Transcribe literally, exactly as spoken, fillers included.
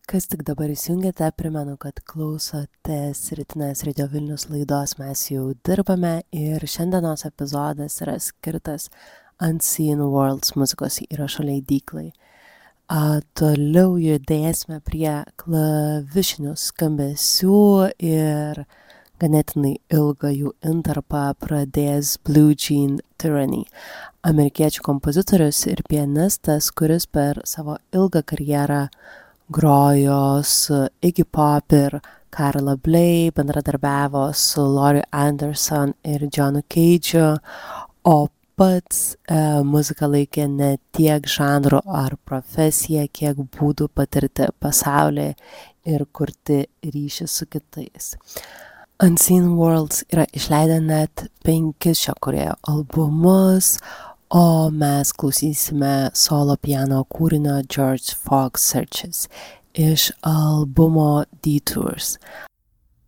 Kas tik dabar įsijungėte, primenu, kad klausotės Rytinės Radio Vilnius laidos Mes jau dirbame ir šiandienos epizodas yra skirtas Unseen Worlds muzikos įrašo leidyklai. A, toliau judėsime prie klavišinių skambesių ir ganėtinai ilgą jų intarpą pradės Blue Jean Tyranny, amerikiečių kompozitorius ir pianistas, kuris per savo ilgą karjerą grojo su Iggy Pop ir Carla Bley, bendradarbiavo su Laurie Anderson ir Johnu Cage'u, o pats e, muziką laikė ne tiek žanru ar profesija, kiek būdų patirti pasaulį ir kurti ryšį su kitais. Unseen Worlds yra išleidę net penkis šio kūrėjo albumus, o mes klausysime solo piano kūrinio George Fox Searches iš albumo Detours.